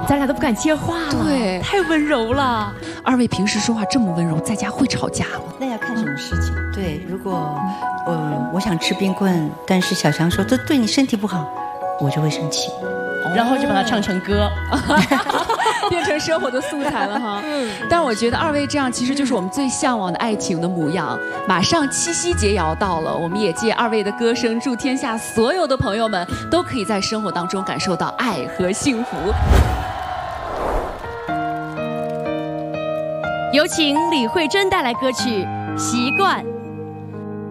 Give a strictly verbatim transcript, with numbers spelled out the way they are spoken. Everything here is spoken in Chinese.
咱俩都不敢接话了， 对， 太温柔了。 二位平时说话这么温柔，在家会吵架吗？ 那要看什么事情。对，如果我我想吃冰棍，但是小强说这对你身体不好，我就会生气， 然后就把它唱成歌。 变成生活的素材了哈。嗯，但我觉得二位这样其实就是我们最向往的爱情的模样。马上七夕节要到了，我们也借二位的歌声，祝天下所有的朋友们都可以在生活当中感受到爱和幸福。 有请李慧珍带来歌曲《习惯》。